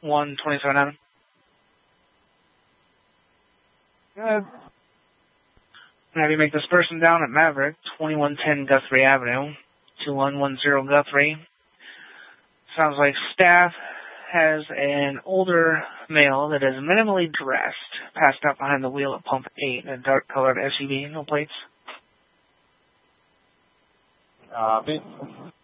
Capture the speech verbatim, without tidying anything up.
one twenty-seven Avenue. Good. Have you make this person down at Maverick, twenty-one ten Guthrie Avenue, two one one zero Guthrie. Sounds like staff has an older male that is minimally dressed, passed out behind the wheel at pump eight in a dark-colored S U V, no plates. Copy.